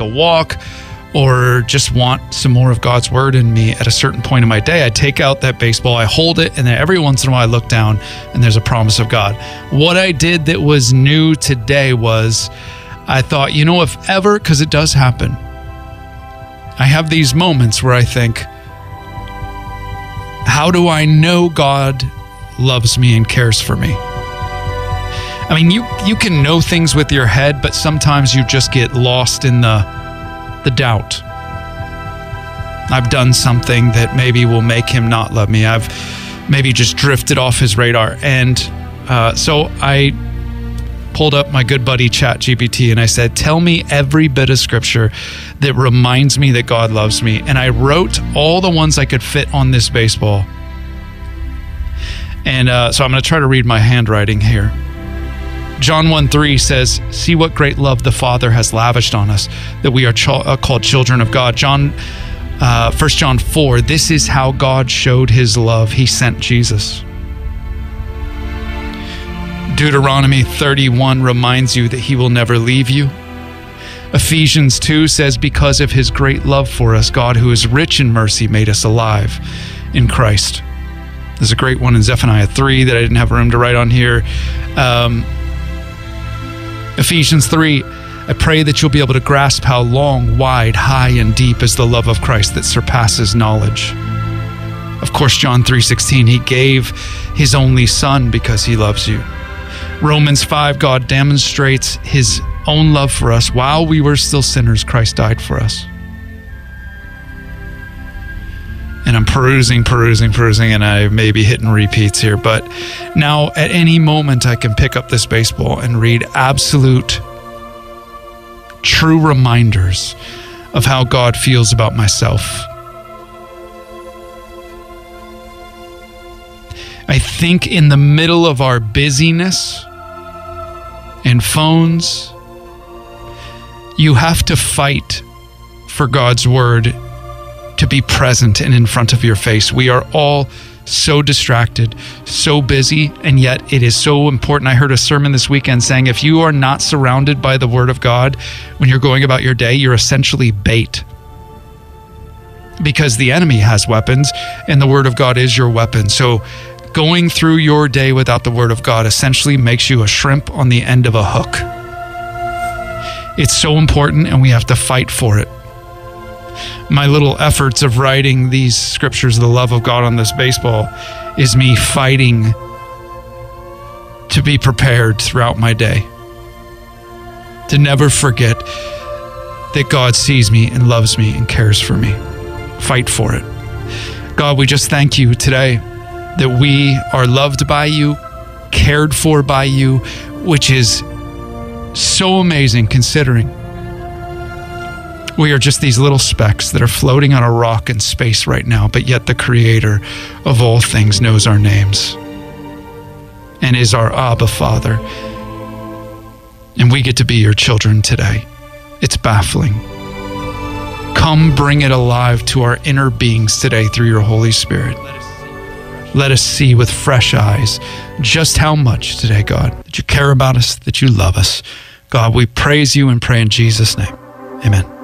a walk or just want some more of God's word in me at a certain point in my day, I take out that baseball, I hold it, and then every once in a while I look down and there's a promise of God. What I did that was new today was I thought, if ever, because it does happen, I have these moments where I think, how do I know God loves me and cares for me? I mean, you can know things with your head, but sometimes you just get lost in the doubt. I've done something that maybe will make him not love me. I've maybe just drifted off his radar. And so I pulled up my good buddy ChatGPT and I said, tell me every bit of scripture that reminds me that God loves me. And I wrote all the ones I could fit on this baseball. And so I'm going to try to read my handwriting here. John 1:3 says, see what great love the Father has lavished on us, that we are called children of God. 1 John 4, this is how God showed his love. He sent Jesus. Deuteronomy 31 reminds you that he will never leave you. Ephesians 2 says, because of his great love for us, God, who is rich in mercy, made us alive in Christ. There's a great one in Zephaniah 3 that I didn't have room to write on here. Ephesians 3, I pray that you'll be able to grasp how long, wide, high, and deep is the love of Christ that surpasses knowledge. Of course, John 3:16, he gave his only son because he loves you. Romans 5, God demonstrates his own love for us. While we were still sinners, Christ died for us. And I'm perusing, and I may be hitting repeats here, but now at any moment I can pick up this baseball and read absolute, true reminders of how God feels about myself. I think in the middle of our busyness and phones, you have to fight for God's word to be present and in front of your face. We are all so distracted, so busy, and yet it is so important. I heard a sermon this weekend saying if you are not surrounded by the word of God when you're going about your day, you're essentially bait. Because the enemy has weapons and the word of God is your weapon. So going through your day without the word of God essentially makes you a shrimp on the end of a hook. It's so important and we have to fight for it. My little efforts of writing these scriptures of the love of God on this baseball is me fighting to be prepared throughout my day. To never forget that God sees me and loves me and cares for me. Fight for it. God, we just thank you today that we are loved by you, cared for by you, which is so amazing considering we are just these little specks that are floating on a rock in space right now, but yet the creator of all things knows our names and is our Abba Father. And we get to be your children today. It's baffling. Come bring it alive to our inner beings today through your Holy Spirit. Let us see with fresh eyes just how much today, God, that you care about us, that you love us. God, we praise you and pray in Jesus' name. Amen.